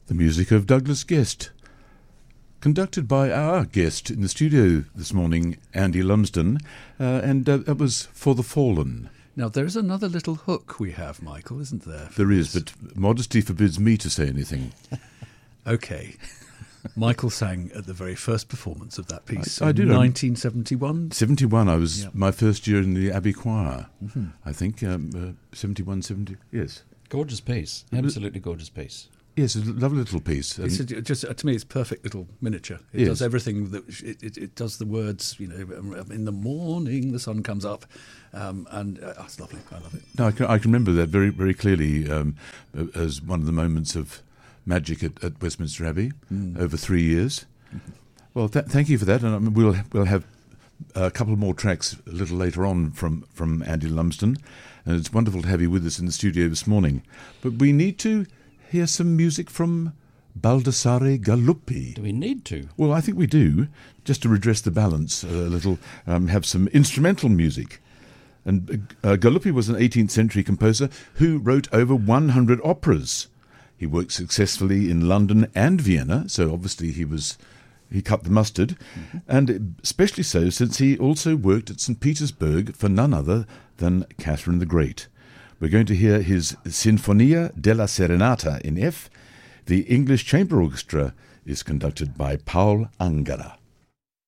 The music of Douglas Guest, conducted by our guest in the studio this morning, Andy Lumsden, and that was For the Fallen. Now, there's another little hook we have, Michael, isn't there? There is, but modesty forbids me to say anything. Okay. Michael sang at the very first performance of that piece I did. 1971. 71, I was my first year in the Abbey Choir, I think. 71, 70, yes. Gorgeous piece, absolutely gorgeous piece. Yes, it's a lovely little piece. It's just to me, it's perfect little miniature. It does everything that it does. The words, in the morning the sun comes up, and it's lovely. I love it. No, I can remember that very, very clearly as one of the moments of magic at Westminster Abbey over 3 years. Well, thank you for that, and we'll have a couple more tracks a little later on from Andy Lumsden, and it's wonderful to have you with us in the studio this morning. But we need to hear some music from Baldassare Galuppi. Do we need to? Well, I think we do, just to redress the balance a little, have some instrumental music. And Galuppi was an 18th century composer who wrote over 100 operas. He worked successfully in London and Vienna, so obviously he cut the mustard, and especially so since he also worked at St. Petersburg for none other than Catherine the Great. We're going to hear his Sinfonia della Serenata in F. The English Chamber Orchestra is conducted by Paul Angara.